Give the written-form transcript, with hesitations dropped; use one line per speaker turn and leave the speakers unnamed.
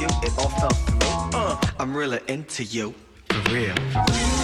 you, it all fell through. I'm really into you, for real.